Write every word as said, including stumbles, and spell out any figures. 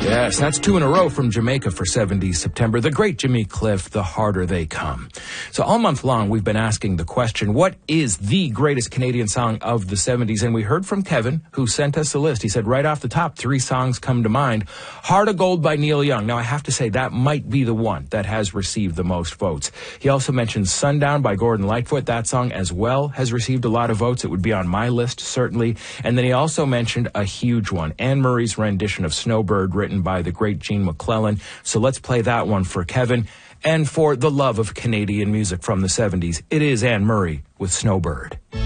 Yes, that's two in a row from Jamaica for seventies September. The great Jimmy Cliff, The Harder They Come. So all month long, we've been asking the question, what is the greatest Canadian song of the seventies? And we heard from Kevin, who sent us a list. He said right off the top, three songs come to mind. Heart of Gold by Neil Young. Now, I have to say that might be the one that has received the most votes. He also mentioned Sundown by Gordon Lightfoot. That song as well has received a lot of votes. It would be on my list, certainly. And then he also mentioned a huge one, Anne Murray's rendition of Snowbird, written by the great Gene McClellan. So let's play that one for Kevin. And for the love of Canadian music from the seventies, it is Anne Murray with Snowbird.